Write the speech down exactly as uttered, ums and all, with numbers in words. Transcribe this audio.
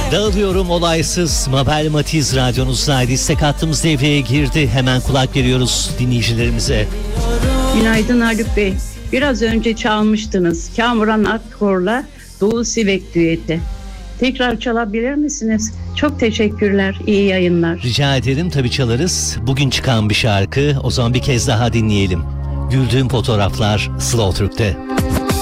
Dağılıyorum olaysız. Mabel Matiz radyonuzdaydı. İstek hattımız devreye girdi. Hemen kulak veriyoruz dinleyicilerimize. Günaydın Haluk Bey. Biraz önce çalmıştınız. Kamuran Akkor'la Doğu Sivek düeti. Tekrar çalabilir misiniz? Çok teşekkürler. İyi yayınlar. Rica ederim, tabii çalarız. Bugün çıkan bir şarkı. O zaman bir kez daha dinleyelim. Güldüğüm fotoğraflar Slow Türk'te.